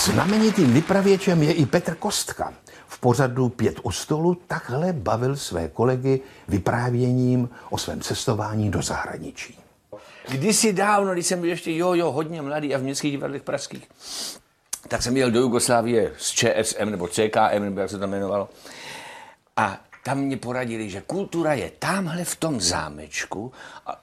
Znamenitým vypravěčem je i Petr Kostka. V pořadu 5 u stolu takhle bavil své kolegy vyprávěním o svém cestování do zahraničí. Kdysi dávno, když jsem byl ještě hodně mladý a v městských divadlech pražských, tak jsem jel do Jugoslávie s ČSM nebo CKM, nebo jak se to jmenovalo. A tam mě poradili, že kultura je tamhle v tom zámečku